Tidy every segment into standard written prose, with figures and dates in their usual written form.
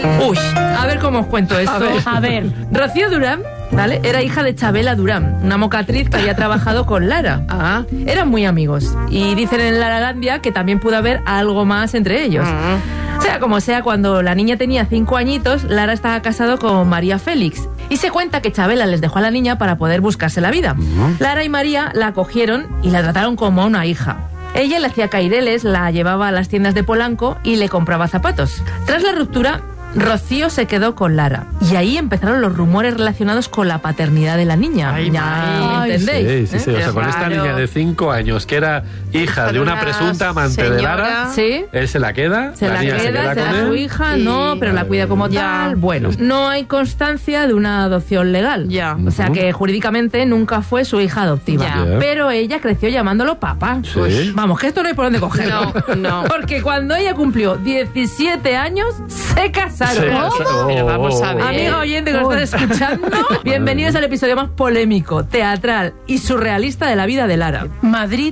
Uy, a ver cómo os cuento esto. A ver. Rocío Durán, ¿vale? Era hija de Chabela Durán, una mocatriz que había trabajado con Lara. Eran muy amigos. Y dicen en Laralandia que también pudo haber algo más entre ellos. Sea como sea, cuando la niña tenía 5 añitos, Lara estaba casado con María Félix. Y se cuenta que Chabela les dejó a la niña para poder buscarse la vida. Lara y María la acogieron y la trataron como a una hija. Ella le hacía caireles, la llevaba a las tiendas de Polanco y le compraba zapatos. Tras la ruptura, Rocío se quedó con Lara. Y ahí empezaron los rumores relacionados con la paternidad de la niña. ¿Ya entendéis? Sí. O sea, con esta niña de 5 años, que era hija de una presunta amante de Lara, él se la queda, se la queda con él. Su hija, no, pero la cuida como tal. Bueno, no hay constancia de una adopción legal. O sea, que jurídicamente nunca fue su hija adoptiva. Pero ella creció llamándolo papá. Pues, vamos, que esto no hay por dónde cogerlo. No. Porque cuando ella cumplió 17 años, se casaron. Pero vamos a ver. Amiga oyente que nos estás escuchando, bienvenidos al episodio más polémico, teatral y surrealista de la vida de Lara. Madrid,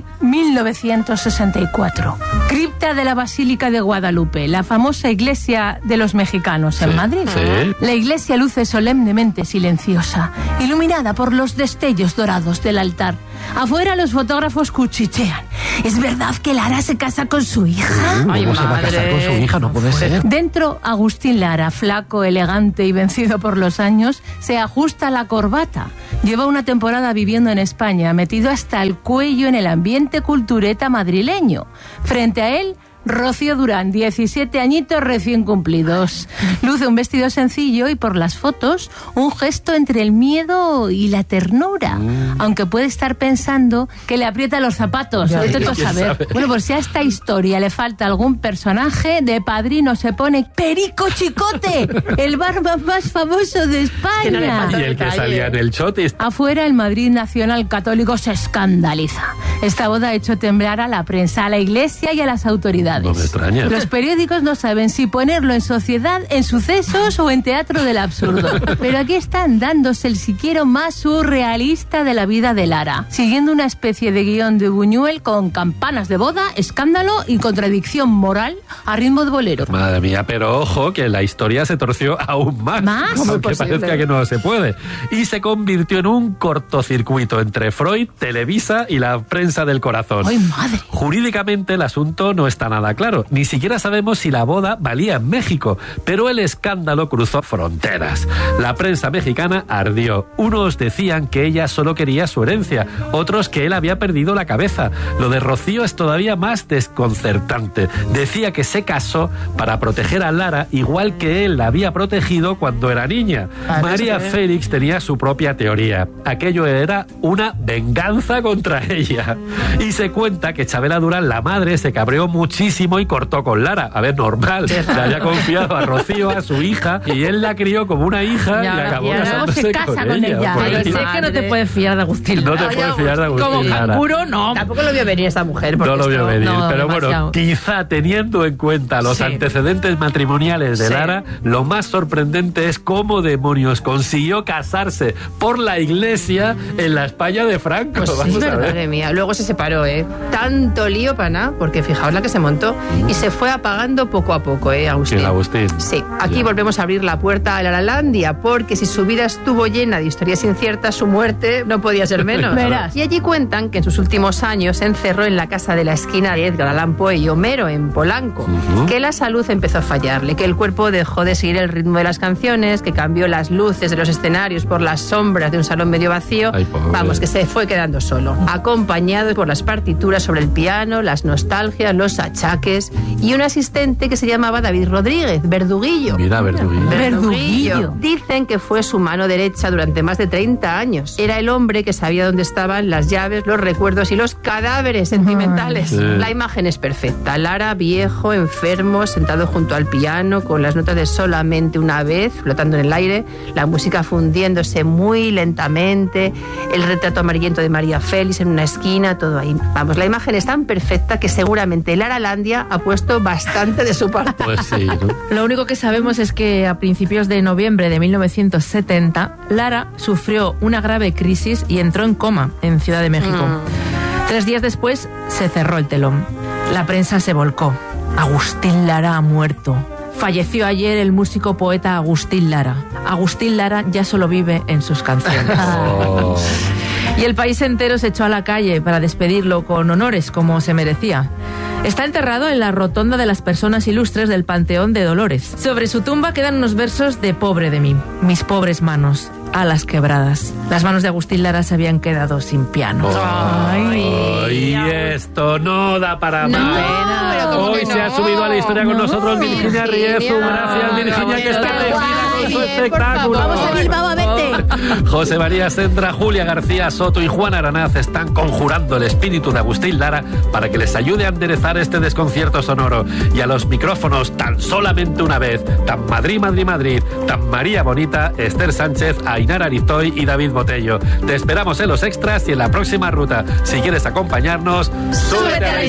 1964. Cripta de la Basílica de Guadalupe, la famosa iglesia de los mexicanos en Madrid. La iglesia luce solemnemente silenciosa, iluminada por los destellos dorados del altar. Afuera los fotógrafos cuchichean. ¿Es verdad que Lara se casa con su hija? ¿Cómo se va a casar con su hija? No puede ser. Dentro, Agustín Lara, flaco, elegante y vencido por los años, se ajusta la corbata. Lleva una temporada viviendo en España, metido hasta el cuello en el ambiente cultureta madrileño. Frente a él, Rocío Durán, 17 añitos recién cumplidos. Luce un vestido sencillo y por las fotos un gesto entre el miedo y la ternura. Aunque puede estar pensando que le aprieta los zapatos. Saber. Bueno, por si a esta historia le falta algún personaje, de padrino se pone Perico Chicote, el barman más famoso de España. Y el que salía en el chotis. Afuera, el Madrid Nacional Católico se escandaliza. Esta boda ha hecho temblar a la prensa, a la iglesia y a las autoridades. No me extraña. Los periódicos no saben si ponerlo en Sociedad, en Sucesos o en Teatro del Absurdo. Pero aquí están dándose el siquiera más surrealista de la vida de Lara, siguiendo una especie de guión de Buñuel con campanas de boda, escándalo y contradicción moral a ritmo de bolero. Madre mía, pero ojo que la historia se torció aún más. Aunque parezca que no se puede. Y se convirtió en un cortocircuito entre Freud, Televisa y la prensa del corazón. ¡Ay, madre! Jurídicamente el asunto no está nada claro. Ni siquiera sabemos si la boda valía en México, pero el escándalo cruzó fronteras. La prensa mexicana ardió. Unos decían que ella solo quería su herencia, otros que él había perdido la cabeza. Lo de Rocío es todavía más desconcertante. Decía que se casó para proteger a Lara igual que él la había protegido cuando era niña. María Félix tenía su propia teoría. Aquello era una venganza contra ella. Y se cuenta que Chabela Durán, la madre, se cabreó muchísimo y cortó con Lara. A ver, normal. Le había confiado a Rocío, a su hija, y él la crió como una hija y acabó casándose con ella. Pero sé que no te puedes fiar de Agustín. No te puedes fiar de Agustín. Como canguro, no. Tampoco lo vio venir esta mujer. No lo vio venir. Pero demasiado. bueno, quizá teniendo en cuenta los antecedentes matrimoniales de Lara, lo más sorprendente es cómo demonios consiguió casarse por la iglesia en la España de Franco. Pues Vamos a ver. Madre mía. Luego se separó, Tanto lío para nada, porque fijaos la que se montó. Y se fue apagando poco a poco, Agustín. ¿Quién, Agustín? Sí. Aquí volvemos a abrir la puerta a Laralandia, porque si su vida estuvo llena de historias inciertas, su muerte no podía ser menos. Verás. Y allí cuentan que en sus últimos años se encerró en la casa de la esquina de Edgar Allan Poe y Homero, en Polanco. Que la salud empezó a fallarle, que el cuerpo dejó de seguir el ritmo de las canciones, que cambió las luces de los escenarios por las sombras de un salón medio vacío. Ay, vamos, que se fue quedando solo, acompañado por las partituras sobre el piano, las nostalgias, los achaques y un asistente que se llamaba David Rodríguez, Verduguillo. Mira, Verduguillo. Dicen que fue su mano derecha durante más de 30 años. Era el hombre que sabía dónde estaban las llaves, los recuerdos y los cadáveres sentimentales. La imagen es perfecta. Lara, viejo, enfermo, sentado junto al piano, con las notas de Solamente una vez, flotando en el aire, la música fundiéndose muy lentamente, el retrato amarillento de María Félix en una esquina, todo ahí. Vamos, la imagen es tan perfecta que seguramente Laralandia ha puesto bastante de su parte. Pues sí, ¿no? Lo único que sabemos es que a principios de noviembre de 1970, Lara sufrió una grave crisis y entró en coma en Ciudad de México. 3 días después se cerró el telón. La prensa se volcó. Agustín Lara ha muerto. Falleció ayer el músico poeta Agustín Lara. Agustín Lara ya solo vive en sus canciones. Oh. Y el país entero se echó a la calle para despedirlo con honores, como se merecía. Está enterrado en la rotonda de las personas ilustres del Panteón de Dolores. Sobre su tumba quedan unos versos de Pobre de mí. Mis pobres manos, alas quebradas. Las manos de Agustín Lara se habían quedado sin piano. Y esto no da para No, más. pero ¿cómo Hoy que se ha no? subido a la historia con nosotros Virginia Virginia. Riezu. Gracias, Virginia, que está de gira con su espectáculo. Vamos a Bilbao a verte. José María Sendra, Julia García Soto y Juan Aranaz están conjurando el espíritu de Agustín Lara para que les ayude a enderezar este desconcierto sonoro. Y a los micrófonos, tan solamente una vez, tan Madrid, Madrid, Madrid, tan María Bonita, Esther Sánchez, Ainara Aristoy y David Botello. Te esperamos en los extras y en la próxima ruta. Si quieres acompañarnos, súbete a la